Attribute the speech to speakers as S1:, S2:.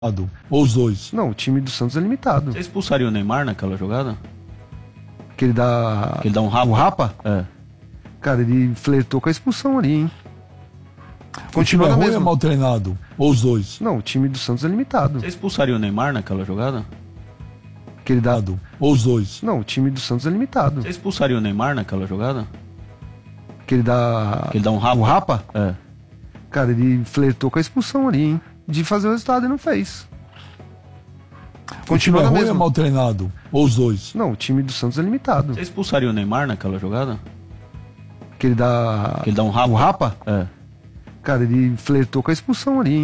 S1: Ou os dois?
S2: Não, o time do Santos é limitado.
S3: Você expulsaria o Neymar naquela jogada?
S2: Que ele dá...
S3: Que ele dá um rapa?
S2: Um rapa?
S3: É.
S2: Cara, ele flertou com a expulsão ali, hein?
S1: O time é ruim ou é mal treinado? Ou os dois?
S2: Não, o time do Santos é limitado.
S3: Você expulsaria o Neymar naquela jogada?
S2: Que ele dá...
S1: Ou os dois?
S2: Não, o time do Santos é limitado.
S3: Você expulsaria o Neymar naquela jogada?
S2: Que ele dá...
S3: Que ele dá um rapa?
S2: Um rapa?
S3: É.
S2: Cara, ele flertou com a expulsão ali, hein? De fazer o resultado e não fez.
S1: O time é ruim ou é mal treinado? Ou os dois?
S2: Não, o time do Santos é limitado.
S3: Você expulsaria o Neymar naquela jogada?
S2: Que ele dá...
S3: Que ele dá um rapa?
S2: Um rapa?
S3: É.
S2: Cara, ele flertou com a expulsão ali, hein?